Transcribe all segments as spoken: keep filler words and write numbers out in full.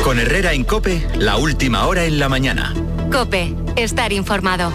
Con Herrera en COPE, la última hora en la mañana. COPE, estar informado.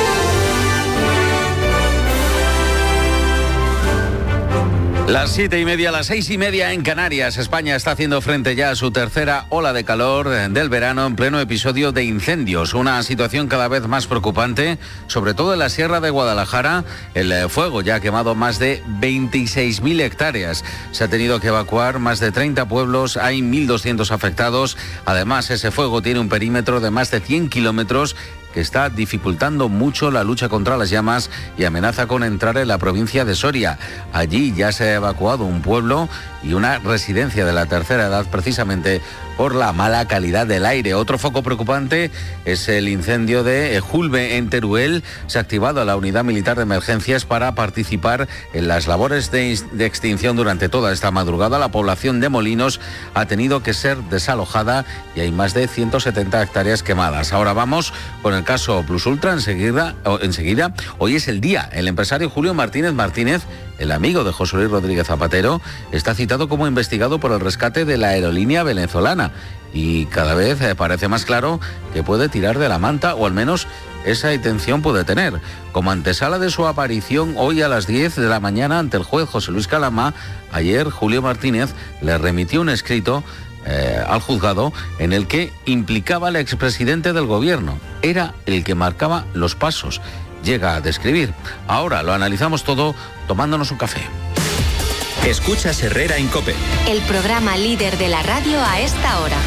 Las siete y media, las seis y media en Canarias. España está haciendo frente ya a su tercera ola de calor del verano en pleno episodio de incendios. Una situación cada vez más preocupante, sobre todo en la Sierra de Guadalajara. El fuego ya ha quemado más de veintiséis mil hectáreas. Se ha tenido que evacuar más de treinta pueblos, hay mil doscientos afectados. Además, ese fuego tiene un perímetro de más de cien kilómetros que está dificultando mucho la lucha contra las llamas y amenaza con entrar en la provincia de Soria. Allí ya se ha evacuado un pueblo y una residencia de la tercera edad precisamente por la mala calidad del aire. Otro foco preocupante es el incendio de Julbe en Teruel. Se ha activado la unidad militar de emergencias para participar en las labores de, de extinción durante toda esta madrugada. La población de Molinos ha tenido que ser desalojada y hay más de ciento setenta hectáreas quemadas. Ahora vamos con el caso Plus Ultra. Enseguida, enseguida, hoy es el día. El empresario Julio Martínez Martínez, el amigo de José Luis Rodríguez Zapatero, está citado como investigado por el rescate de la aerolínea venezolana y cada vez parece más claro que puede tirar de la manta, o al menos esa intención puede tener. Como antesala de su aparición hoy a las diez de la mañana ante el juez José Luis Calama, ayer Julio Martínez le remitió un escrito Eh, al juzgado en el que implicaba al expresidente del gobierno. Era el que marcaba los pasos. Llega a describir. Ahora lo analizamos todo tomándonos un café. Escuchas Herrera en COPE. El programa líder de la radio a esta hora.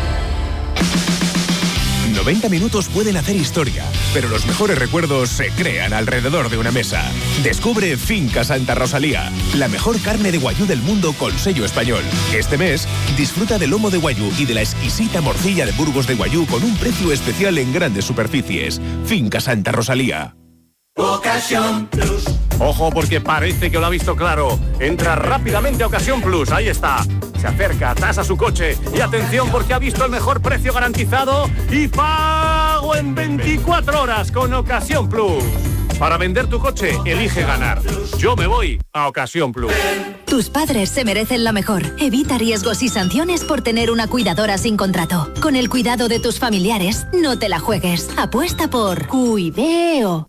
noventa minutos pueden hacer historia, pero los mejores recuerdos se crean alrededor de una mesa. Descubre Finca Santa Rosalía, la mejor carne de guayú del mundo con sello español. Este mes, disfruta del lomo de guayú y de la exquisita morcilla de Burgos de guayú con un precio especial en grandes superficies. Finca Santa Rosalía. Ocasión Plus. Ojo, porque parece que lo ha visto claro. Entra rápidamente a Ocasión Plus, ahí está. Se acerca, tasa su coche y atención porque ha visto el mejor precio garantizado y pago en veinticuatro horas con Ocasión Plus. Para vender tu coche, elige ganar. Yo me voy a Ocasión Plus. Tus padres se merecen lo mejor. Evita riesgos y sanciones por tener una cuidadora sin contrato. Con el cuidado de tus familiares, no te la juegues. Apuesta por Cuideo.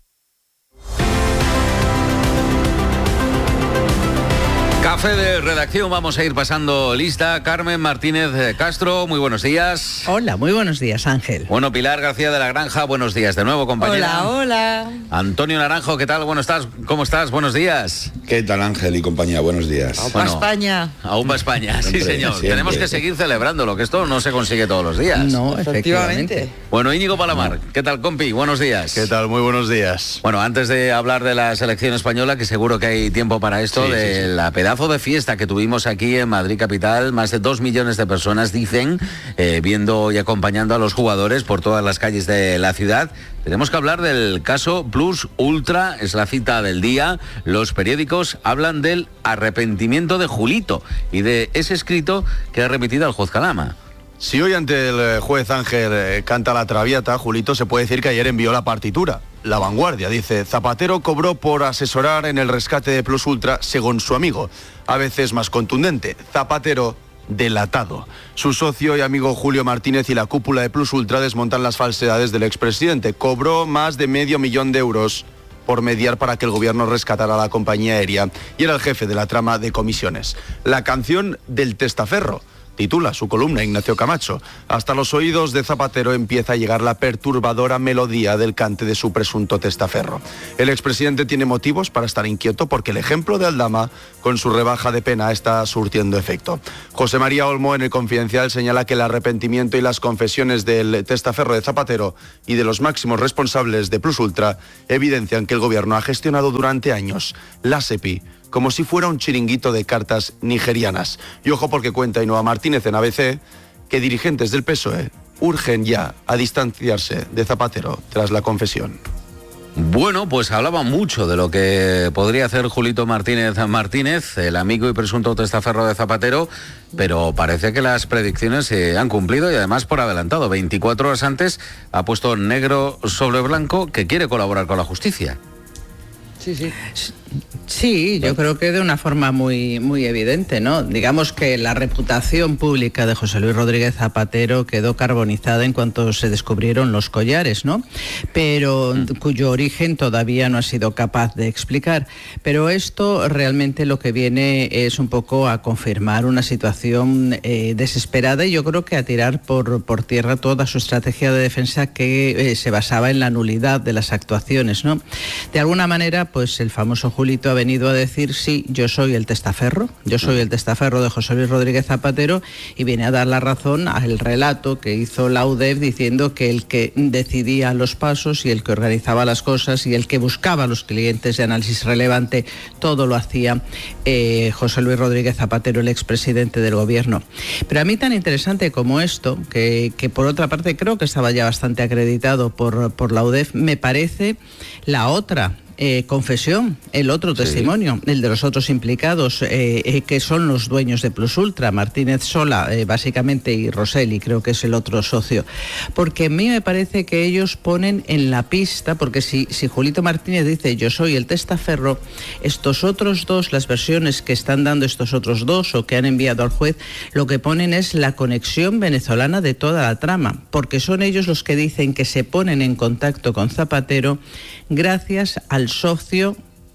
Café de redacción, vamos a ir pasando lista. Carmen Martínez Castro, muy buenos días. Hola, muy buenos días, Ángel. Bueno, Pilar García de la Granja, buenos días de nuevo, compañera. Hola, hola. Antonio Naranjo, ¿qué tal? Bueno, estás, ¿cómo estás? Buenos días. ¿Qué tal, Ángel y compañía? Buenos días. Aún bueno, España. Aún va España, sí, siempre, señor. siempre. Tenemos que seguir celebrándolo, que esto no se consigue todos los días. No, efectivamente. Bueno, Íñigo Palamar, ¿qué tal, compi? Buenos días. ¿Qué tal? Muy buenos días. Bueno, antes de hablar de la selección española, que seguro que hay tiempo para esto, sí, de sí, sí. la pedazo de fiesta que tuvimos aquí en Madrid capital, más de dos millones de personas, dicen, eh, viendo y acompañando a los jugadores por todas las calles de la ciudad. Tenemos que hablar del caso Plus Ultra, es la cita del día. Los periódicos hablan del arrepentimiento de Julito y de ese escrito que ha remitido al juez Calama. Si hoy ante el juez Ángel eh, canta la traviata, Julito se puede decir que ayer envió la partitura. La Vanguardia dice: Zapatero cobró por asesorar en el rescate de Plus Ultra, según su amigo. A veces más contundente, Zapatero delatado. Su socio y amigo Julio Martínez y la cúpula de Plus Ultra desmontan las falsedades del expresidente. Cobró más de medio millón de euros por mediar para que el gobierno rescatara a la compañía aérea y era el jefe de la trama de comisiones. La canción del testaferro titula su columna Ignacio Camacho. Hasta los oídos de Zapatero empieza a llegar la perturbadora melodía del cante de su presunto testaferro. El expresidente tiene motivos para estar inquieto porque el ejemplo de Aldama, con su rebaja de pena, está surtiendo efecto. José María Olmo, en el Confidencial, señala que el arrepentimiento y las confesiones del testaferro de Zapatero y de los máximos responsables de Plus Ultra evidencian que el gobierno ha gestionado durante años la SEPI como si fuera un chiringuito de cartas nigerianas. Y ojo, porque cuenta Ainhoa Martínez en A B C que dirigentes del P S O E urgen ya a distanciarse de Zapatero tras la confesión. Bueno, pues hablaba mucho de lo que podría hacer Julito Martínez Martínez, el amigo y presunto testaferro de Zapatero, pero parece que las predicciones se han cumplido y además por adelantado. veinticuatro horas antes ha puesto negro sobre blanco que quiere colaborar con la justicia. Sí, sí. Sí, yo creo que de una forma muy, muy evidente, ¿no? Digamos que la reputación pública de José Luis Rodríguez Zapatero quedó carbonizada en cuanto se descubrieron los collares, ¿no? Pero cuyo origen todavía no ha sido capaz de explicar. Pero esto realmente lo que viene es un poco a confirmar una situación eh, desesperada y yo creo que a tirar por, por tierra toda su estrategia de defensa que eh, se basaba en la nulidad de las actuaciones, ¿no? De alguna manera, pues el famoso Julito ha venido a decir, sí, yo soy el testaferro, yo soy el testaferro de José Luis Rodríguez Zapatero, y viene a dar la razón al relato que hizo la U D E F diciendo que el que decidía los pasos y el que organizaba las cosas y el que buscaba a los clientes de análisis relevante, todo lo hacía eh, José Luis Rodríguez Zapatero, el expresidente del gobierno. Pero a mí tan interesante como esto, que, que por otra parte creo que estaba ya bastante acreditado por, por la U D E F, me parece la otra Eh, confesión, el otro sí. testimonio, el de los otros implicados, eh, eh, que son los dueños de Plus Ultra, Martínez Sola, eh, básicamente, y Rosselli, creo que es el otro socio. Porque a mí me parece que ellos ponen en la pista, porque si, si Julito Martínez dice yo soy el testaferro, estos otros dos, las versiones que están dando estos otros dos o que han enviado al juez, lo que ponen es la conexión venezolana de toda la trama, porque son ellos los que dicen que se ponen en contacto con Zapatero gracias al socio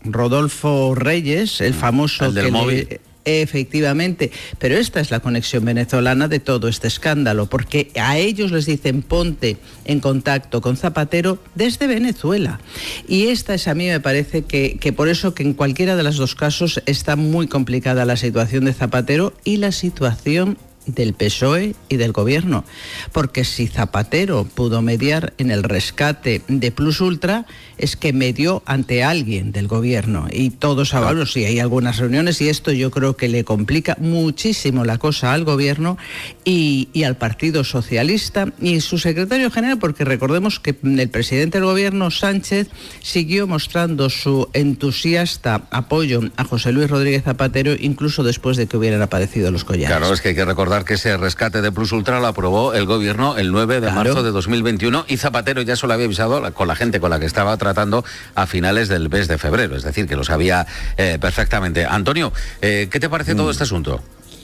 Rodolfo Reyes, el famoso el del que móvil. Le, efectivamente, pero esta es la conexión venezolana de todo este escándalo, porque a ellos les dicen ponte en contacto con Zapatero desde Venezuela, y esta es, a mí me parece que, que por eso que en cualquiera de los dos casos está muy complicada la situación de Zapatero y la situación del P S O E y del gobierno, porque si Zapatero pudo mediar en el rescate de Plus Ultra, es que medió ante alguien del gobierno, y todos sabemos, si hay algunas reuniones, y esto yo creo que le complica muchísimo la cosa al gobierno y, y al Partido Socialista y su secretario general, porque recordemos que el presidente del gobierno, Sánchez, siguió mostrando su entusiasta apoyo a José Luis Rodríguez Zapatero incluso después de que hubieran aparecido los collares. Claro, es que hay que recordar que ese rescate de Plus Ultra lo aprobó el gobierno el nueve de claro. marzo de dos mil veintiuno, y Zapatero ya se lo había avisado con la gente con la que estaba tratando a finales del mes de febrero, es decir, que lo sabía eh, perfectamente. Antonio, eh, ¿qué te parece mm. todo este asunto?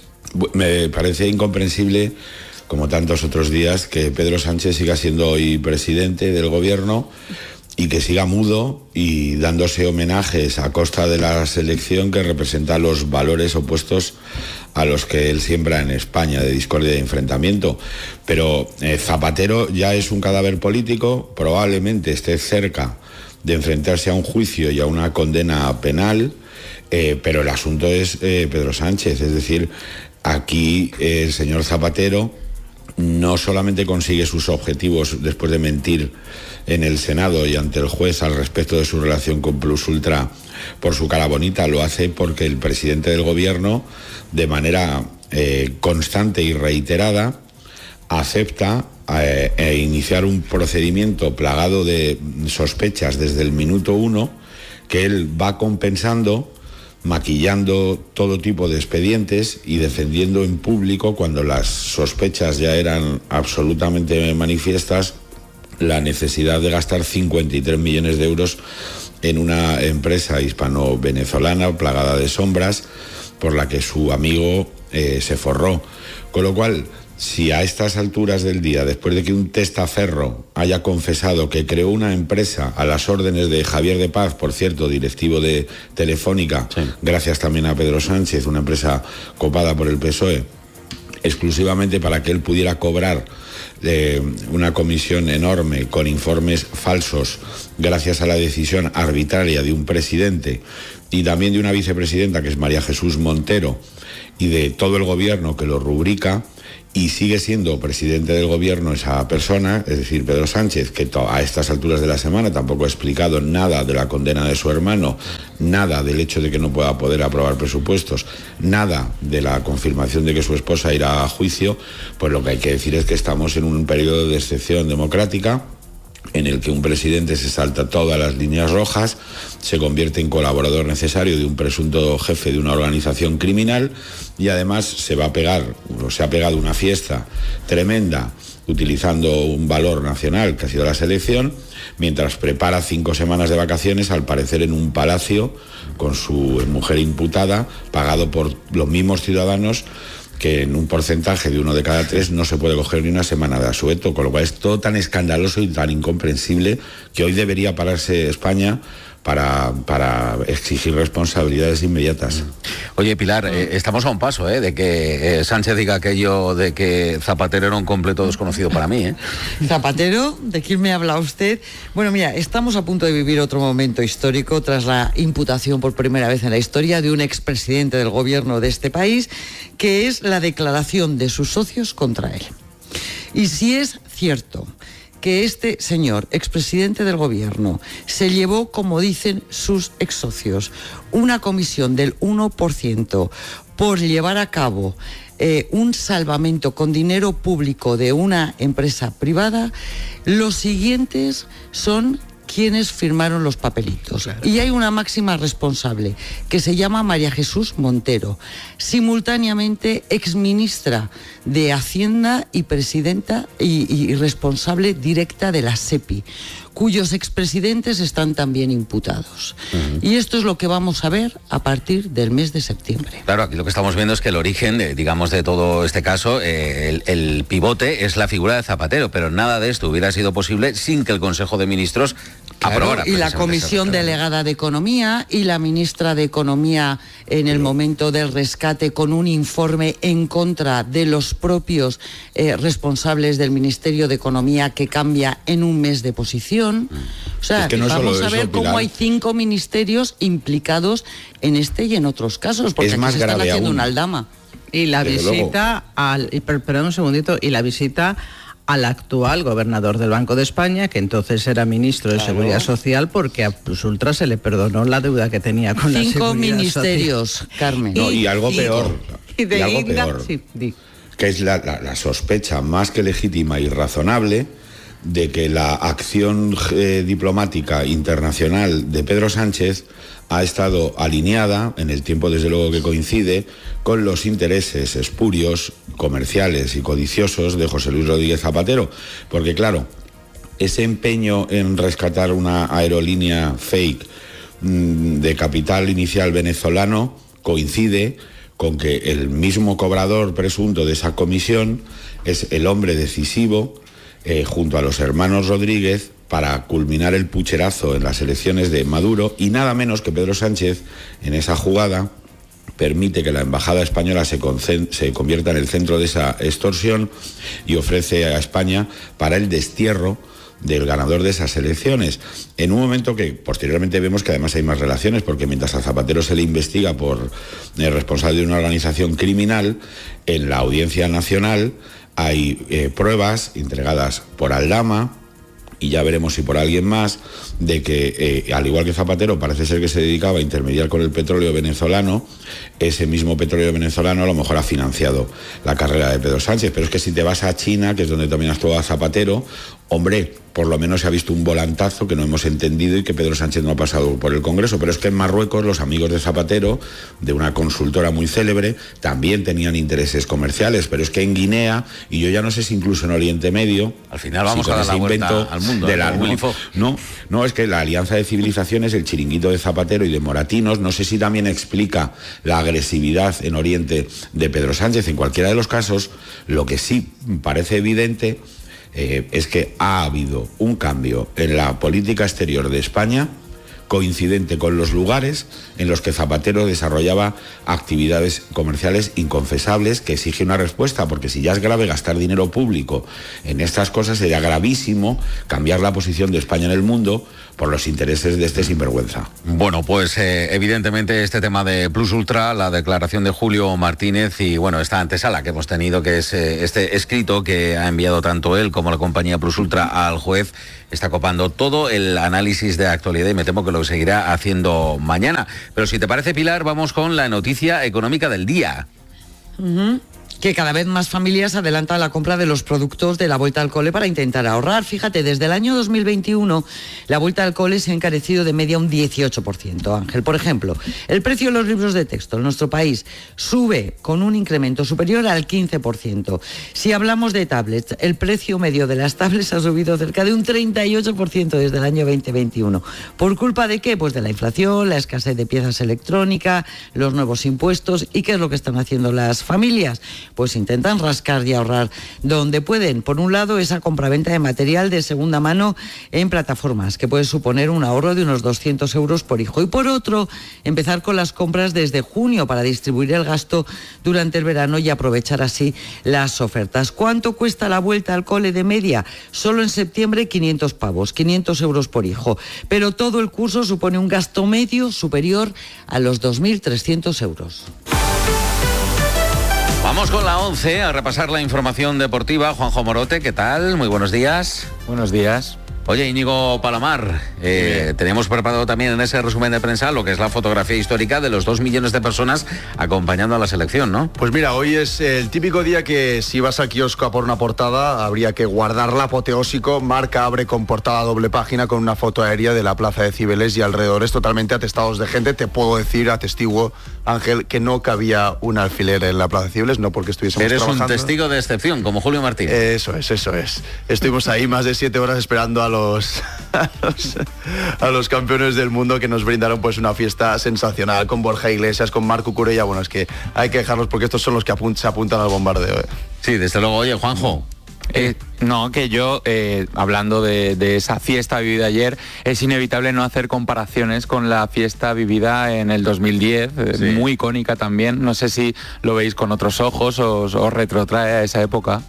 Me parece incomprensible, como tantos otros días, que Pedro Sánchez siga siendo hoy presidente del gobierno y que siga mudo y dándose homenajes a costa de la selección que representa los valores opuestos a los que él siembra en España, de discordia y de enfrentamiento. Pero eh, Zapatero ya es un cadáver político, probablemente esté cerca de enfrentarse a un juicio y a una condena penal, eh, pero el asunto es eh, Pedro Sánchez, es decir, aquí eh, el señor Zapatero no solamente consigue sus objetivos después de mentir en el Senado y ante el juez al respecto de su relación con Plus Ultra por su cara bonita, lo hace porque el presidente del gobierno, de manera eh, constante y reiterada, acepta eh, eh, iniciar un procedimiento plagado de sospechas desde el minuto uno, que él va compensando, maquillando todo tipo de expedientes y defendiendo en público, cuando las sospechas ya eran absolutamente manifiestas, la necesidad de gastar cincuenta y tres millones de euros en una empresa hispano-venezolana plagada de sombras por la que su amigo eh, se forró. Con lo cual, si a estas alturas del día, después de que un testaferro haya confesado que creó una empresa a las órdenes de Javier de Paz, por cierto, directivo de Telefónica, sí. gracias también a Pedro Sánchez, una empresa copada por el P S O E, exclusivamente para que él pudiera cobrar eh, una comisión enorme con informes falsos gracias a la decisión arbitraria de un presidente y también de una vicepresidenta, que es María Jesús Montero, y de todo el gobierno que lo rubrica, y sigue siendo presidente del gobierno esa persona, es decir, Pedro Sánchez, que a estas alturas de la semana tampoco ha explicado nada de la condena de su hermano, nada del hecho de que no pueda poder aprobar presupuestos, nada de la confirmación de que su esposa irá a juicio, pues lo que hay que decir es que estamos en un periodo de excepción democrática, en el que un presidente se salta todas las líneas rojas, se convierte en colaborador necesario de un presunto jefe de una organización criminal y además se va a pegar, o se ha pegado una fiesta tremenda utilizando un valor nacional que ha sido la selección, mientras prepara cinco semanas de vacaciones, al parecer en un palacio con su mujer imputada, pagado por los mismos ciudadanos, que en un porcentaje de uno de cada tres no se puede coger ni una semana de asueto, con lo cual es todo tan escandaloso y tan incomprensible que hoy debería pararse España para, para exigir responsabilidades inmediatas. Oye, Pilar, eh, estamos a un paso eh, de que eh, Sánchez diga aquello de que Zapatero era un completo desconocido para mí. ¿eh? ¿Zapatero? ¿De quién me habla usted? Bueno, mira, estamos a punto de vivir otro momento histórico tras la imputación por primera vez en la historia de un expresidente del gobierno de este país, que es la declaración de sus socios contra él. Y si es cierto que este señor, expresidente del gobierno, se llevó, como dicen sus exsocios, una comisión del uno por ciento por llevar a cabo eh, un salvamento con dinero público de una empresa privada, los siguientes son quienes firmaron los papelitos. Claro. Y hay una máxima responsable que se llama María Jesús Montero, simultáneamente exministra de Hacienda y presidenta y, y responsable directa de la SEPI, cuyos expresidentes están también imputados. Uh-huh. Y esto es lo que vamos a ver a partir del mes de septiembre. Claro, aquí lo que estamos viendo es que el origen, de, digamos, de todo este caso, eh, el, el pivote es la figura de Zapatero, pero nada de esto hubiera sido posible sin que el Consejo de Ministros claro, aprobara. Y la Comisión Delegada de Economía y la ministra de Economía en el momento del rescate con un informe en contra de los propios eh, responsables del Ministerio de Economía, que cambia en un mes de posición. O sea, es que no vamos a ver eso, cómo Pilar, hay cinco ministerios implicados en este y en otros casos, porque es aquí más se están grave haciendo aún. una aldama. Y la Desde visita al... Y, per, perdón un segundito. Y la visita al actual gobernador del Banco de España, que entonces era ministro de claro. Seguridad Social, porque a Plus Ultra se le perdonó la deuda que tenía con cinco la Seguridad ministerios, Social. Carmen. No, y algo y, peor. Y, de y algo Inda, peor. Sí, di. Que es la, la, la sospecha más que legítima y razonable de que la acción eh, diplomática internacional de Pedro Sánchez ha estado alineada, en el tiempo desde luego que coincide, con los intereses espurios, comerciales y codiciosos de José Luis Rodríguez Zapatero. Porque claro, ese empeño en rescatar una aerolínea fake mmm, de capital inicial venezolano coincide con que el mismo cobrador presunto de esa comisión es el hombre decisivo, Eh, junto a los hermanos Rodríguez, para culminar el pucherazo en las elecciones de Maduro, y nada menos que Pedro Sánchez, en esa jugada, permite que la embajada española se, se convierta en el centro de esa extorsión y ofrece a España para el destierro del ganador de esas elecciones, en un momento que posteriormente vemos que además hay más relaciones, porque mientras a Zapatero se le investiga por eh, responsable de una organización criminal, en la Audiencia Nacional hay eh, pruebas entregadas por Aldama, y ya veremos si por alguien más, de que, eh, al igual que Zapatero, parece ser que se dedicaba a intermediar con el petróleo venezolano, ese mismo petróleo venezolano a lo mejor ha financiado la carrera de Pedro Sánchez. Pero es que si te vas a China, que es donde también actuaba Zapatero, hombre, por lo menos se ha visto un volantazo que no hemos entendido y que Pedro Sánchez no ha pasado por el Congreso. Pero es que en Marruecos los amigos de Zapatero, de una consultora muy célebre, también tenían intereses comerciales. Pero es que en Guinea, y yo ya no sé si incluso en Oriente Medio, al final vamos si a dar la vuelta al mundo. De la, no, no, no, es que la Alianza de Civilizaciones, el chiringuito de Zapatero y de Moratinos, no sé si también explica la agresividad en Oriente de Pedro Sánchez. En cualquiera de los casos, lo que sí parece evidente eh, es que ha habido un cambio en la política exterior de España coincidente con los lugares en los que Zapatero desarrollaba actividades comerciales inconfesables, que exige una respuesta, porque si ya es grave gastar dinero público en estas cosas, sería gravísimo cambiar la posición de España en el mundo por los intereses de este sinvergüenza. Bueno, pues eh, evidentemente este tema de Plus Ultra, la declaración de Julio Martínez y bueno, esta antesala que hemos tenido, que es eh, este escrito que ha enviado tanto él como la compañía Plus Ultra al juez, está copando todo el análisis de actualidad y me temo que lo seguirá haciendo mañana. Pero si te parece, Pilar, vamos con la noticia económica del día. Uh-huh. que cada vez más familias adelantan la compra de los productos de la vuelta al cole para intentar ahorrar. Fíjate, desde el año dos mil veintiuno la vuelta al cole se ha encarecido de media un dieciocho por ciento. Ángel, por ejemplo, el precio de los libros de texto en nuestro país sube con un incremento superior al quince por ciento. Si hablamos de tablets, el precio medio de las tablets ha subido cerca de un treinta y ocho por ciento desde el año veinte veintiuno. ¿Por culpa de qué? Pues de la inflación, la escasez de piezas electrónicas, los nuevos impuestos. ¿Y qué es lo que están haciendo las familias? Pues intentan rascar y ahorrar donde pueden. Por un lado, esa compraventa de material de segunda mano en plataformas, que puede suponer un ahorro de unos doscientos euros por hijo. Y por otro, empezar con las compras desde junio para distribuir el gasto durante el verano y aprovechar así las ofertas. ¿Cuánto cuesta la vuelta al cole de media? Solo en septiembre quinientos pavos, quinientos euros por hijo. Pero todo el curso supone un gasto medio superior a los dos mil trescientos euros. Vamos con la once a repasar la información deportiva. Juanjo Morote, ¿qué tal? Muy buenos días. Buenos días. Oye, Íñigo Palomar, eh, teníamos preparado también en ese resumen de prensa lo que es la fotografía histórica de los dos millones de personas acompañando a la selección, ¿no? Pues mira, hoy es el típico día que si vas al kiosco a por una portada, habría que guardarla apoteósico. Marca abre con portada doble página con una foto aérea de la plaza de Cibeles y alrededores totalmente atestados de gente. Te puedo decir, atestiguo, Ángel, que no cabía un alfiler en la plaza de Cibeles, no porque estuviésemos Eres trabajando. un testigo de excepción, como Julio Martín. Eso es, eso es. Estuvimos ahí más de siete horas esperando a los, a los, a los campeones del mundo, que nos brindaron pues una fiesta sensacional con Borja Iglesias, con Marco Curella. Bueno, es que hay que dejarlos porque estos son los que apunt- se apuntan al bombardeo. ¿eh? Sí, desde luego. Oye, Juanjo. Eh, no, que yo, eh, hablando de, de esa fiesta vivida ayer, es inevitable no hacer comparaciones con la fiesta vivida en el dos mil diez, eh, sí. Muy icónica también. No sé si lo veis con otros ojos o os, os retrotrae a esa época.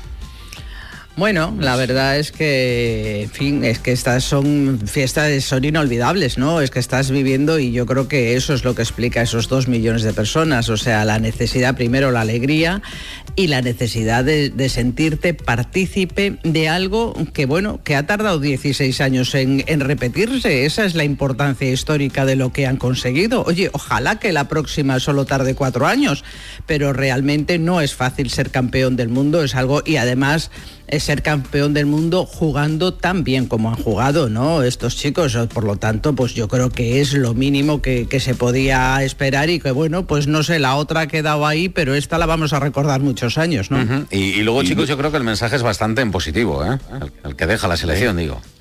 Bueno, la verdad es que, en fin, es que estas son fiestas, son inolvidables, ¿no? Es que estás viviendo y yo creo que eso es lo que explica a esos dos millones de personas. O sea, la necesidad, primero la alegría y la necesidad de, de sentirte partícipe de algo que, bueno, que ha tardado dieciséis años en, en repetirse. Esa es la importancia histórica de lo que han conseguido. Oye, ojalá que la próxima solo tarde cuatro años, pero realmente no es fácil ser campeón del mundo, es algo, y además es ser campeón del mundo jugando tan bien como han jugado, ¿no? Estos chicos, por lo tanto, pues yo creo que es lo mínimo que, que se podía esperar y que, bueno, pues no sé, la otra ha quedado ahí, pero esta la vamos a recordar muchos años, ¿no? Uh-huh. y, y luego, chicos, yo creo que el mensaje es bastante en positivo, ¿eh? El, el que deja la selección, sí. digo.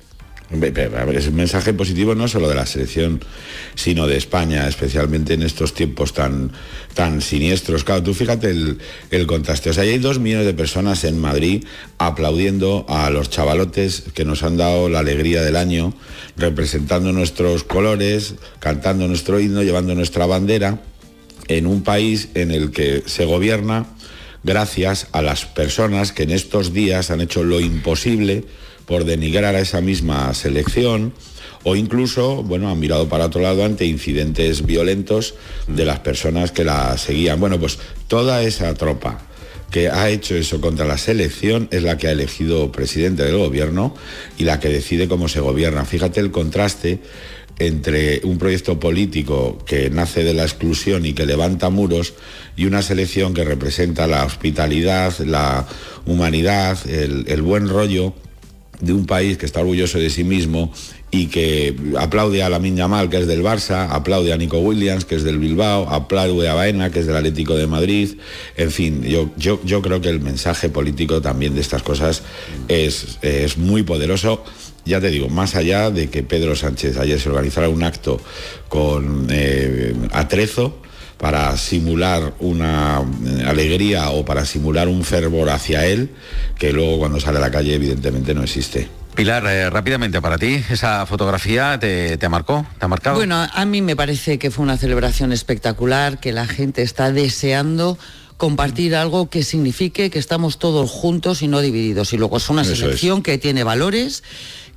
Es un mensaje positivo no solo de la selección, sino de España, especialmente en estos tiempos tan, tan siniestros. Claro, tú fíjate el, el contraste. O sea, hay dos millones de personas en Madrid aplaudiendo a los chavalotes que nos han dado la alegría del año, representando nuestros colores, cantando nuestro himno, llevando nuestra bandera, en un país en el que se gobierna gracias a las personas que en estos días han hecho lo imposible por denigrar a esa misma selección, o incluso, bueno, han mirado para otro lado ante incidentes violentos de las personas que la seguían. Bueno, pues toda esa tropa que ha hecho eso contra la selección es la que ha elegido presidente del gobierno y la que decide cómo se gobierna. Fíjate el contraste entre un proyecto político que nace de la exclusión y que levanta muros y una selección que representa la hospitalidad, la humanidad, el, el buen rollo de un país que está orgulloso de sí mismo y que aplaude a Lamine Yamal, que es del Barça, aplaude a Nico Williams, que es del Bilbao, aplaude a Baena, que es del Atlético de Madrid. En fin, yo, yo, yo creo que el mensaje político también de estas cosas es, es muy poderoso. Ya te digo, más allá de que Pedro Sánchez ayer se organizara un acto con eh, atrezo para simular una alegría o para simular un fervor hacia él, que luego cuando sale a la calle evidentemente no existe. Pilar, eh, rápidamente, para ti, ¿esa fotografía te, te marcó? ¿Te ha marcado? Bueno, a mí me parece que fue una celebración espectacular, que la gente está deseando compartir algo que signifique que estamos todos juntos y no divididos. Y luego es una Eso selección es. que tiene valores,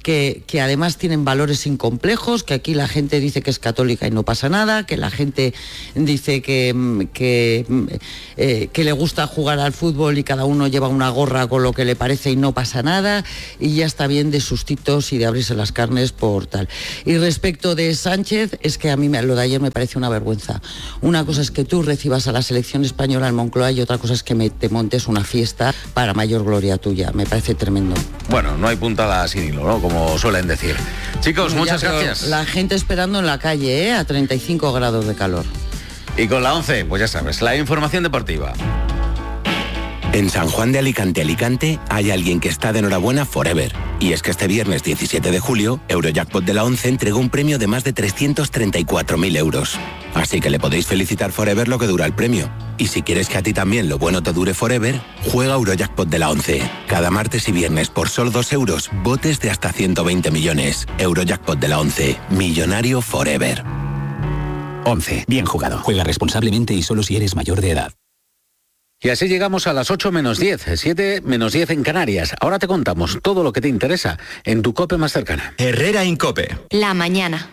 que, que además tienen valores incomplejos, que aquí la gente dice que es católica y no pasa nada, que la gente dice que, que, eh, que le gusta jugar al fútbol y cada uno lleva una gorra con lo que le parece y no pasa nada, y ya está bien de sustitos y de abrirse las carnes por tal. Y respecto de Sánchez, es que a mí me, lo de ayer me parece una vergüenza. Una cosa es que tú recibas a la selección española en Moncloa y otra cosa es que me, te montes una fiesta para mayor gloria tuya. Me parece tremendo. Bueno, no hay puntada sin hilo, ¿no? Como suelen decir. Chicos, Bueno, muchas ya, gracias. La gente esperando en la calle, ¿eh? A treinta y cinco grados de calor. Y con la once, pues ya sabes, la información deportiva. En San Juan de Alicante, Alicante, hay alguien que está de enhorabuena forever. Y es que este viernes diecisiete de julio, Eurojackpot de la once entregó un premio de más de trescientos treinta y cuatro mil euros. Así que le podéis felicitar forever lo que dura el premio. Y si quieres que a ti también lo bueno te dure forever, juega Eurojackpot de la once. Cada martes y viernes por solo dos euros, botes de hasta ciento veinte millones. Eurojackpot de la once. Millonario forever. once. Bien jugado. Juega responsablemente y solo si eres mayor de edad. Y así llegamos a las ocho menos diez, siete menos diez en Canarias. Ahora te contamos todo lo que te interesa en tu COPE más cercana. Herrera Incope. La mañana.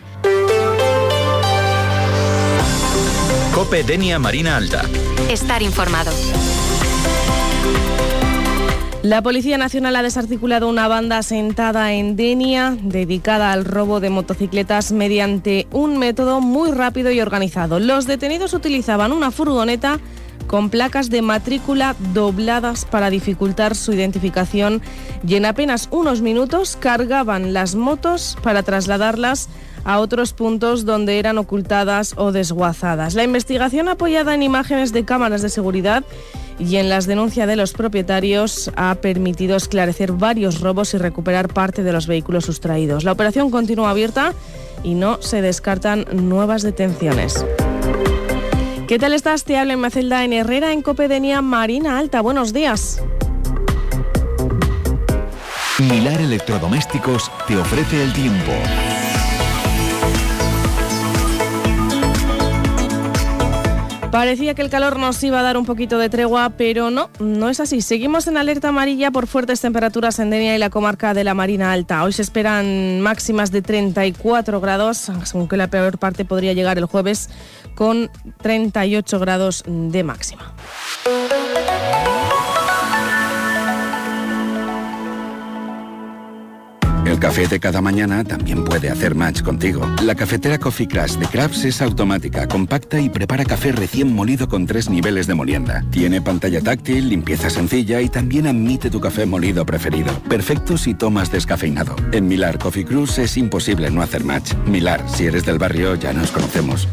COPE Denia Marina Alta. Estar informado. La Policía Nacional ha desarticulado una banda asentada en Denia dedicada al robo de motocicletas mediante un método muy rápido y organizado. Los detenidos utilizaban una furgoneta con placas de matrícula dobladas para dificultar su identificación y en apenas unos minutos cargaban las motos para trasladarlas a otros puntos donde eran ocultadas o desguazadas. La investigación, apoyada en imágenes de cámaras de seguridad y en las denuncias de los propietarios, ha permitido esclarecer varios robos y recuperar parte de los vehículos sustraídos. La operación continúa abierta y no se descartan nuevas detenciones. ¿Qué tal estás? Te habla Macelda en Herrera en COPE Denia Marina Alta. Buenos días. Milar Electrodomésticos te ofrece el tiempo. Parecía que el calor nos iba a dar un poquito de tregua, pero no, no es así. Seguimos en alerta amarilla por fuertes temperaturas en Denia y la comarca de la Marina Alta. Hoy se esperan máximas de treinta y cuatro grados, aunque la peor parte podría llegar el jueves con treinta y ocho grados de máxima. El café de cada mañana también puede hacer match contigo. La cafetera Coffee Crush de Crafts es automática, compacta y prepara café recién molido con tres niveles de molienda. Tiene pantalla táctil, limpieza sencilla y también admite tu café molido preferido. Perfecto si tomas descafeinado. En Milar Coffee Crush es imposible no hacer match. Milar, si eres del barrio, ya nos conocemos.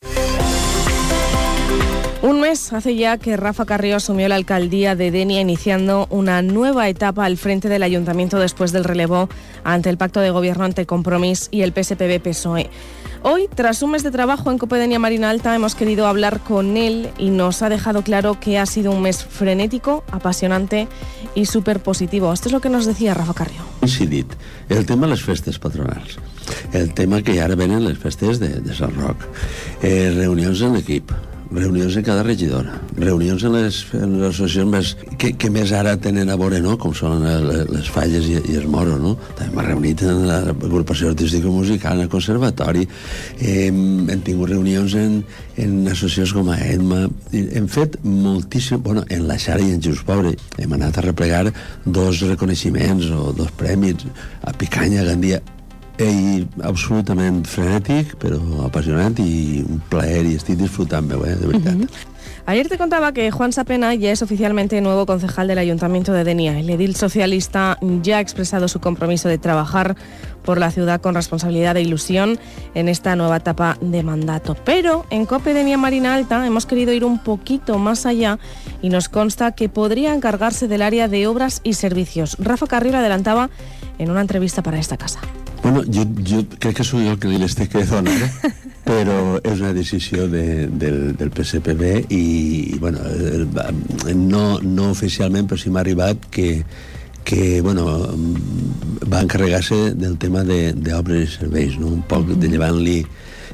Un mes hace ya que Rafa Carrió asumió la alcaldía de Denia, iniciando una nueva etapa al frente del ayuntamiento después del relevo ante el pacto de gobierno ante Compromís y el P S P B P S O E. Hoy, tras un mes de trabajo en COPE Denia Marina Alta, hemos querido hablar con él y nos ha dejado claro que ha sido un mes frenético, apasionante y súper positivo. Esto es lo que nos decía Rafa Carrió. Incidit el tema de les festes patronals, el tema que ara venen les festes de, de Sant Roc, eh, reunions en equip, reunions en cada regidora, reunions en les, en les associacions més, que, que més ara tenen a veure, no?, com són les, les falles i, i els moros, no? També m'ha reunit en l'agrupació artística musical, en el conservatori, eh, hem tingut reunions en, en associacions com a Edma, hem fet moltíssim, bueno, en la Xara i en Just Pobre, hem anat a replegar dos reconeixements o dos premis a Picanya, a Gandia, i absolutament frenètic, però apassionant i un plaer y estoy disfrutando, ¿eh? De verdad. Uh-huh. Ayer te contaba que Juan Sapena ya es oficialmente nuevo concejal del Ayuntamiento de Denia. El edil socialista ya ha expresado su compromiso de trabajar por la ciudad con responsabilidad e ilusión en esta nueva etapa de mandato. Pero en COPE Denia Marina Alta hemos querido ir un poquito más allá y nos consta que podría encargarse del área de obras y servicios. Rafa Carrió adelantaba en una entrevista para esta casa. Bueno, jo, jo crec que soc el que li l'estic que donar, però és una decisió de, del, del P S P B i, bueno, no, no oficialment, però sí m'ha arribat que, que bueno, va encarregar-se del tema d'obres i serveis, no? Un poc de llevant-li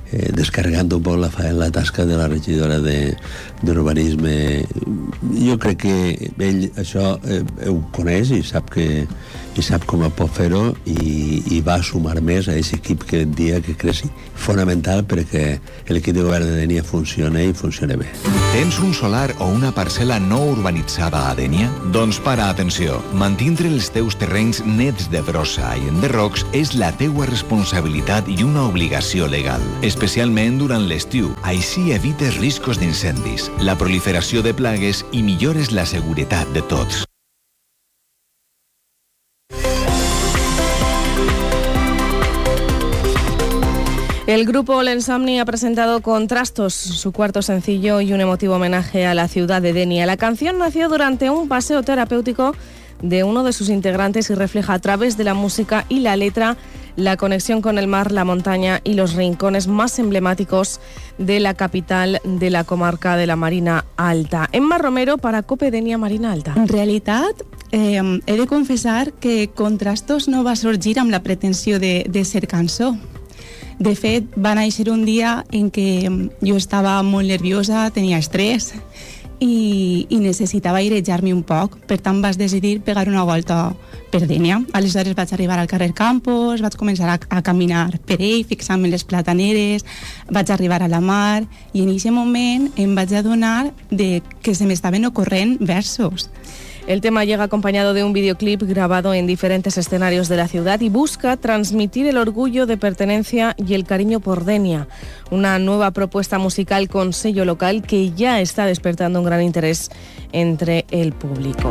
eh, descarregant un poc la, la tasca de la regidora d'urbanisme. Jo crec que ell això eh, ho coneix i sap que i sap com pot fer-ho i, i va sumar més a aquest equip que dia que creixi. Fonamental perquè l'equip de govern de Dénia funciona i funciona bé. Tens un solar o una parcel·la no urbanitzada a Dénia? Doncs para atenció. Mantindre els teus terrenys nets de brossa i enderrocs és la teua responsabilitat i una obligació legal, especialment durant l'estiu. Així evites riscos d'incendis, la proliferació de plagues i millores la seguretat de tots. El grupo L'Ensomni ha presentado Contrastos, su cuarto sencillo y un emotivo homenaje a la ciudad de Dénia. La canción nació durante un paseo terapéutico de uno de sus integrantes y refleja a través de la música y la letra la conexión con el mar, la montaña y los rincones más emblemáticos de la capital de la comarca de la Marina Alta. Emma Romero para COPE Dénia Marina Alta. En realitat, eh, he de confessar que Contrastos no va sorgir amb la pretensió de, de ser cançó. De fet, va néixer un dia en què jo estava molt nerviosa, tenia estrès i, i necessitava airejar-me un poc. Per tant, vaig decidir pegar una volta per Dénia. Aleshores vaig arribar al carrer Campos, vaig començar a, a caminar per ell, fixant-me les plataneres, vaig arribar a la mar i en aquest moment em vaig adonar de que se m'estaven ocorrent versos. El tema llega acompañado de un videoclip grabado en diferentes escenarios de la ciudad y busca transmitir el orgullo de pertenencia y el cariño por Dénia, una nueva propuesta musical con sello local que ya está despertando un gran interés entre el público.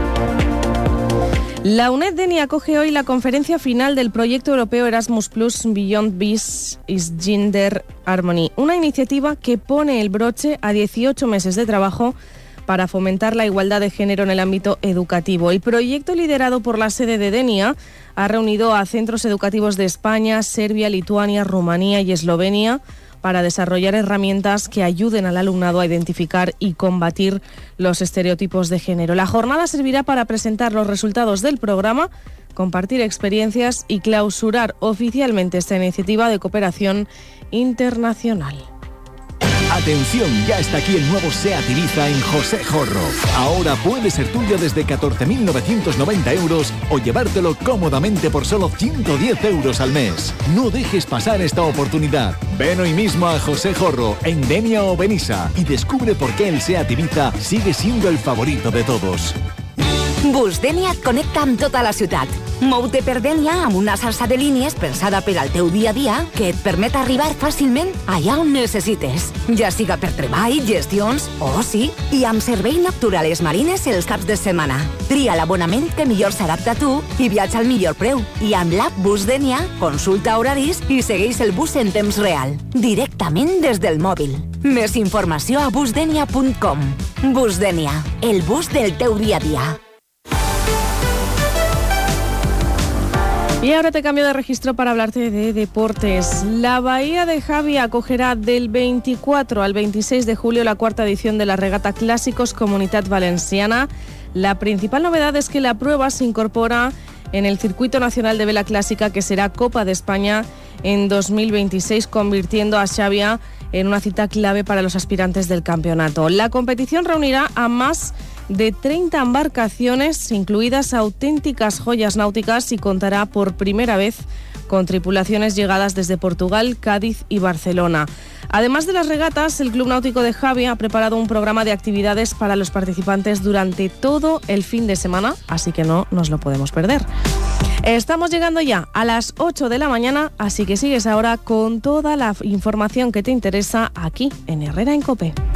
La UNED Dénia acoge hoy la conferencia final del proyecto europeo Erasmus Plus Beyond Peace is Gender Harmony, una iniciativa que pone el broche a dieciocho meses de trabajo para fomentar la igualdad de género en el ámbito educativo. El proyecto, liderado por la sede de Dénia, ha reunido a centros educativos de España, Serbia, Lituania, Rumanía y Eslovenia para desarrollar herramientas que ayuden al alumnado a identificar y combatir los estereotipos de género. La jornada servirá para presentar los resultados del programa, compartir experiencias y clausurar oficialmente esta iniciativa de cooperación internacional. Atención, ya está aquí el nuevo SEAT Ibiza en José Jorro. Ahora puede ser tuyo desde catorce mil novecientos noventa euros o llevártelo cómodamente por solo ciento diez euros al mes. No dejes pasar esta oportunidad. Ven hoy mismo a José Jorro, en Dénia o Benissa, y descubre por qué el SEAT Ibiza sigue siendo el favorito de todos. Bus Dénia et connecta amb tota la ciutat. Mou-te per Dénia amb una xarxa de línies pensada per al teu dia a dia que et permet arribar fàcilment allà on necessites, ja siga per treball, gestions, oci i amb servei Naturales Marines els caps de setmana. Tria l'abonament que millor s'adapta a tu i viatja al millor preu. I amb l'app Bus Dénia, consulta horaris i segueix el bus en temps real, directament des del mòbil. Més informació a bus dénia punt com. Bus Dénia, el bus del teu dia a dia. Y ahora te cambio de registro para hablarte de deportes. La Bahía de Javi acogerá del veinticuatro al veintiséis de julio la cuarta edición de la regata Clásicos Comunitat Valenciana. La principal novedad es que la prueba se incorpora en el Circuito Nacional de Vela Clásica, que será Copa de España en dos mil veintiséis, convirtiendo a Xàbia en una cita clave para los aspirantes del campeonato. La competición reunirá a más de treinta embarcaciones, incluidas auténticas joyas náuticas, y contará por primera vez con tripulaciones llegadas desde Portugal, Cádiz y Barcelona. Además de las regatas, el Club Náutico de Javi ha preparado un programa de actividades para los participantes durante todo el fin de semana, así que no nos lo podemos perder. Estamos llegando ya a las ocho de la mañana, así que sigues ahora con toda la información que te interesa aquí en Herrera en COPE.